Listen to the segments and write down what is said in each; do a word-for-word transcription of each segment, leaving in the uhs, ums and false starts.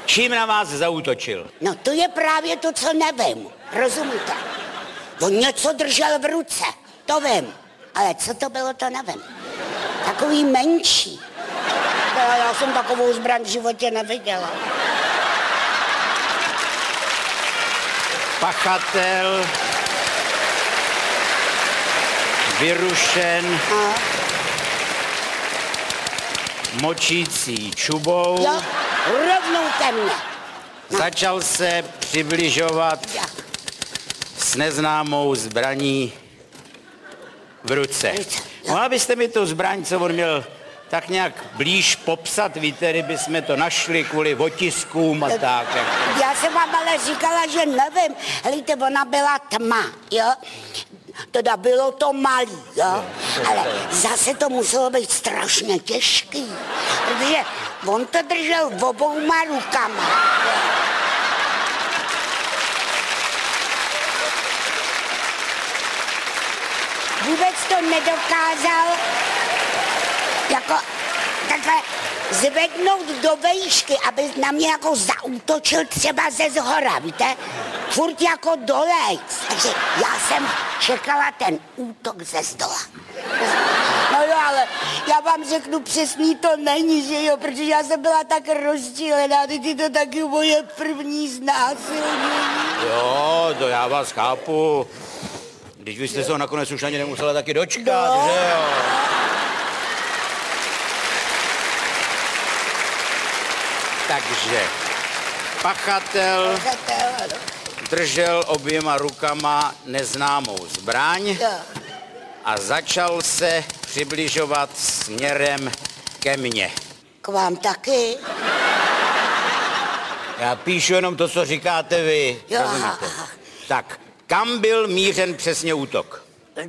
čím na vás zaútočil? No to je právě to, co nevím. Rozumíte? On něco držel v ruce, to vím. Ale co to bylo, to nevím. Takový menší. Já jsem takovou zbraň v životě neviděla. Pachatel vyrušen A? močící čubou, Jo, rovnou ke mně. začal se přibližovat Jo. s neznámou zbraní v ruce. Ruce, jo. Mohla byste mi tu zbraň, co on měl, tak nějak blíž popsat? Víte, kdyby jsme to našli kvůli otiskům a tak. Jak... Já jsem vám ale říkala, že nevím. Helejte, ona byla tma, jo? Teda bylo to malý, jo? Ale zase to muselo být strašně těžký, protože on to držel obouma rukama. Vůbec to nedokázal jako takhle zvednout do vejšky, aby na mě jako zaútočil třeba ze zhora, víte? Furt jako dolej. Takže já jsem čekala ten útok ze zdola. No jo, ale já vám řeknu přesný, to není, že jo, protože já jsem byla tak rozčílená, teď je to taky moje první znásilnění. Jo, to já vás chápu. Když vy jste se ho nakonec už ani nemusela taky dočkat, no. Že jo? Takže pachatel držel oběma rukama neznámou zbraň a začal se přibližovat směrem ke mně. K vám taky? Já píšu jenom to, co říkáte vy. Jo, rozumíte? aha. Tak, kam byl mířen přesně útok?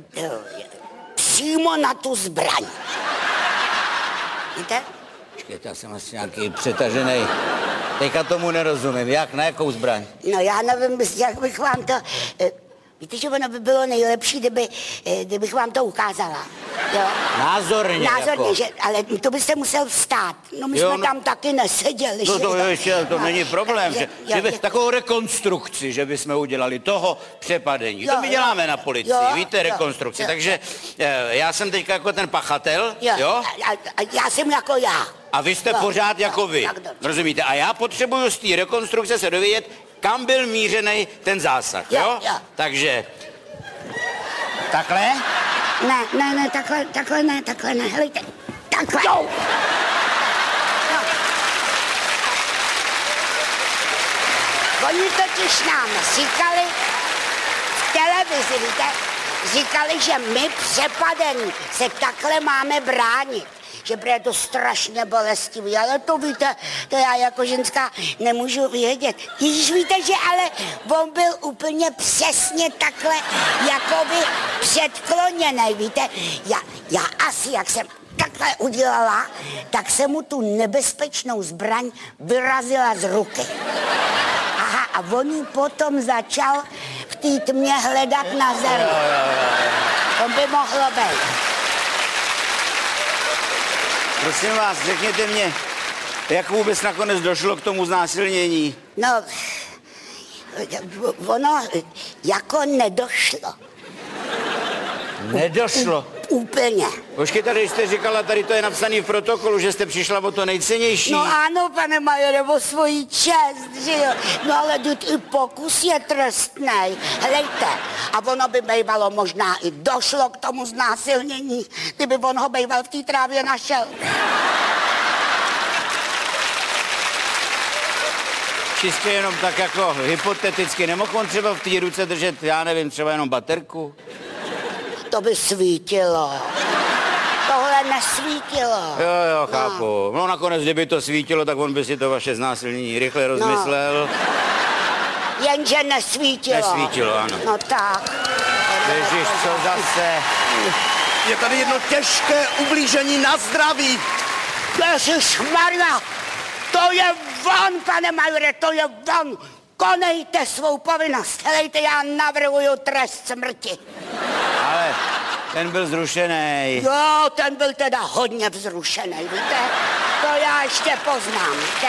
Přímo na tu zbraň. Víte? Počkejte, já jsem asi nějaký přetažený. Teďka tomu nerozumím. Jak? Na jakou zbraň? No já nevím, jak bych vám to... Víte, že ono by bylo nejlepší, kdyby, kdybych vám to ukázala. Jo? Názorně. Názorně, jako. že, ale to byste musel vstát. No my Jo, jsme no, tam taky neseděli. No že to jo? ještě, to No, není problém, jo, že, jo, že by, jo. takovou rekonstrukci, že bychom udělali toho přepadení. Jo, To my jo. děláme na policii, Jo, víte, jo, rekonstrukci. jo. Takže eh, já jsem teďka jako ten pachatel, Jo, jo? A, a já jsem jako já. A vy jste Jo, pořád jo, jako vy. tak dobře. Rozumíte? A já potřebuju z té rekonstrukce se dovědět, kam byl mířený ten zásah, jo? Jo, jo. Takže... Takhle? Ne, ne, ne, takhle, takhle ne, takhle ne, helejte, takhle. Jo. No. Oni totiž nám říkali v televizi, víte, říkali, že my přepadení se takhle máme bránit. Že je to strašně bolestivý, ale to víte, to já jako ženská nemůžu vědět. Ježíš, víte, že ale on byl úplně přesně takhle jakoby předkloněný, víte. Já, já asi, jak jsem takhle udělala, tak jsem mu tu nebezpečnou zbraň vyrazila z ruky. Aha, a on ji potom začal v té tmě hledat na zemi. To by mohlo být. Prosím vás, řekněte mě, jak vůbec nakonec došlo k tomu znásilnění? No, ono jako nedošlo. Nedošlo. Úplně. Počkejte, když jste říkala, tady to je napsaný v protokolu, že jste přišla o to nejcennější. No ano, pane majore, o svoji čest, že jo. No ale i pokus je trestnej. Helejte, a ono by bývalo možná i došlo k tomu znásilnění, kdyby on ho býval v té trávě našel. Čistě jenom tak jako hypoteticky, nemohl on třeba v té ruce držet, já nevím, třeba jenom baterku? To by svítilo. Tohle nesvítilo. Jo, jo, chápu. No nakonec, kdyby to svítilo, tak on by si to vaše znásilnění rychle rozmyslel. No. Jenže nesvítilo. Nesvítilo, ano. No tak. Ježiš, co zase? Je tady jedno těžké ublížení na zdraví. Ježišmarja, to je von, pane majore, to je von. Konejte svou povinnost. Helejte, já navrhuju trest smrti. Ale ten byl zrušený. Jo, ten byl teda hodně vzrušený, víte? To já ještě poznám.